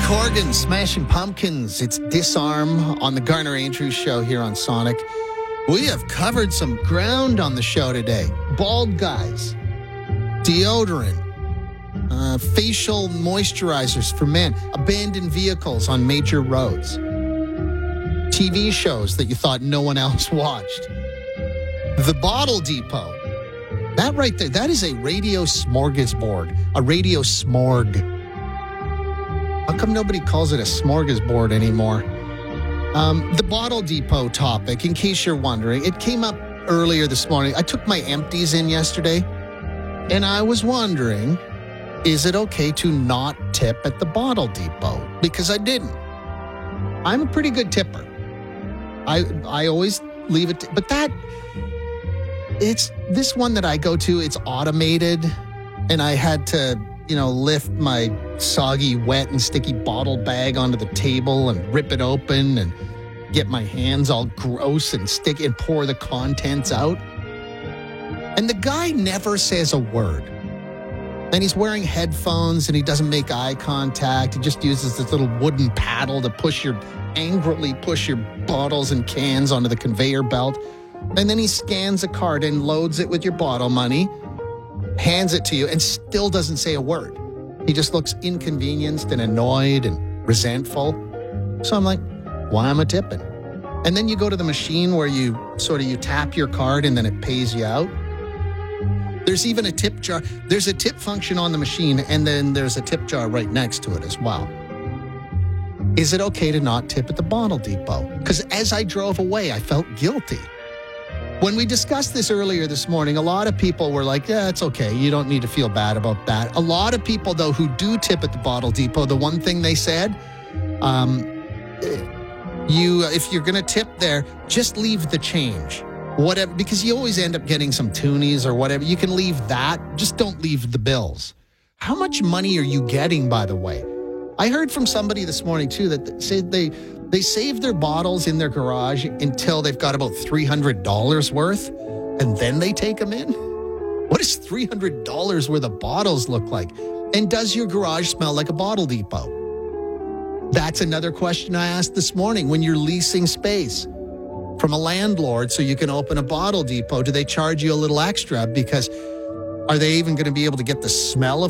Corgan, Smashing Pumpkins. It's Disarm on the Garner Andrews Show here on Sonic. We have covered some ground on the show today. Bald guys, deodorant, facial moisturizers for men, abandoned vehicles on major roads, TV shows that you thought no one else watched, the Bottle Depot. That right there, that is a radio smorgasbord, a radio smorg. How come nobody calls it a smorgasbord anymore? The Bottle Depot topic, in case you're wondering, it came up earlier this morning. I took my empties in yesterday, and I was wondering, is it okay to not tip at the Bottle Depot? Because I didn't. I'm a pretty good tipper. I always leave it, but it's this one that I go to, it's automated, and I had to lift my soggy, wet, and sticky bottle bag onto the table and rip it open and get my hands all gross and sticky and pour the contents out. And the guy never says a word. And he's wearing headphones and he doesn't make eye contact. He just uses this little wooden paddle to angrily push your bottles and cans onto the conveyor belt. And then he scans a card and loads it with your bottle money, hands it to you, and still doesn't say a word. He just looks inconvenienced and annoyed and resentful. So I'm like, why am I tipping? And then you go to the machine where you tap your card and then it pays you out. There's even a tip jar. There's a tip function on the machine, and then there's a tip jar right next to it as well. Is it okay to not tip at the Bottle Depot? Because as I drove away, I felt guilty. When we discussed this earlier this morning, a lot of people were like, yeah, it's okay. You don't need to feel bad about that. A lot of people, though, who do tip at the Bottle Depot, the one thing they said, if you're going to tip there, just leave the change. Whatever, because you always end up getting some toonies or whatever. You can leave that. Just don't leave the bills. How much money are you getting, by the way? I heard from somebody this morning, too, that said they save their bottles in their garage until they've got about $300 worth, and then they take them in. What does $300 worth of bottles look like? And does your garage smell like a Bottle Depot? That's another question I asked this morning. When you're leasing space from a landlord so you can open a Bottle Depot, do they charge you a little extra? Because are they even going to be able to get the smell of